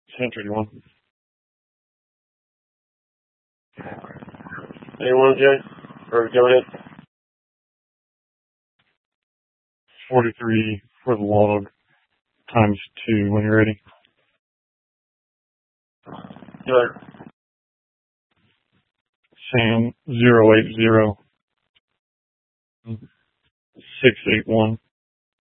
Century one. Anyone, Jay? Or go ahead. 43 for the log, times 2 when you're ready. Go ahead. Sam 080 681